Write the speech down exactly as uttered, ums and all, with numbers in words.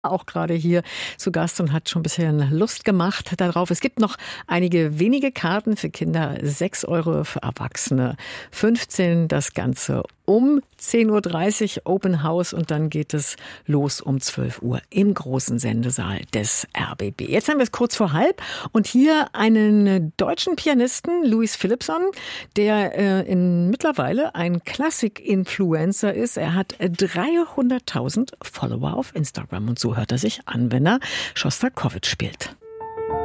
auch gerade hier zu Gast und hat schon ein bisschen Lust gemacht darauf. Es gibt noch einige wenige Karten für Kinder, sechs Euro für Erwachsene, fünfzehn das Ganze um zehn Uhr dreißig Open House und dann geht es los um zwölf Uhr im großen Sendesaal des R B B. Jetzt haben wir es kurz vor halb und hier einen deutschen Pianisten, Louis Philippson, der äh, in, mittlerweile ein Klassik-Influencer ist. Er hat dreihunderttausend Follower auf Instagram und so hört er sich an, wenn er Schostakowitsch spielt.